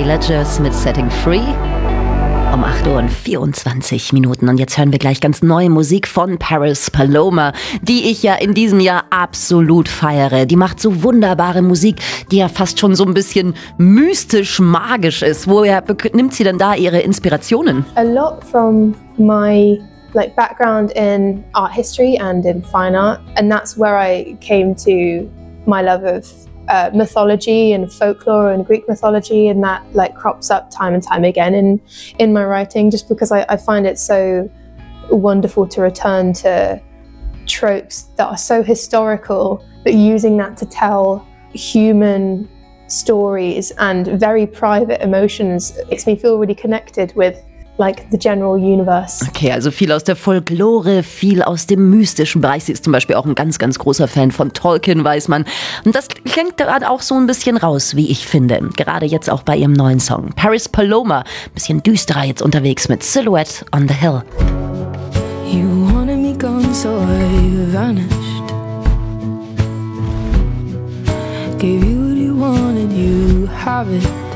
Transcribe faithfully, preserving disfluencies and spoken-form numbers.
Ray Ledgers mit Setting Free. Um acht Uhr und vierundzwanzig Minuten. Und jetzt hören wir gleich ganz neue Musik von Paris Paloma, die ich ja in diesem Jahr absolut feiere. Die macht so wunderbare Musik, die ja fast schon so ein bisschen mystisch-magisch ist. Woher nimmt sie denn da ihre Inspirationen? A lot from my like background in art history and in fine art. And that's where I came to my love of Uh, mythology and folklore and Greek mythology, and that like crops up time and time again in in my writing, just because I, I find it so wonderful to return to tropes that are so historical, but using that to tell human stories and very private emotions makes me feel really connected with like the general universe. Okay, also viel aus der Folklore, viel aus dem mystischen Bereich. Sie ist zum Beispiel auch ein ganz, ganz großer Fan von Tolkien, weiß man. Und das klingt gerade auch so ein bisschen raus, wie ich finde. Gerade jetzt auch bei ihrem neuen Song. Paris Paloma, ein bisschen düsterer jetzt unterwegs mit Silhouette on the Hill. You wanted me gone, so I vanished. Gave you what you wanted, you have it.